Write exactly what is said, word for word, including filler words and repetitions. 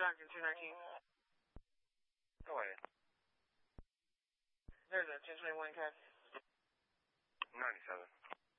Stockton two nineteen. Go ahead. There's a ten twenty-one cab. ninety-seven.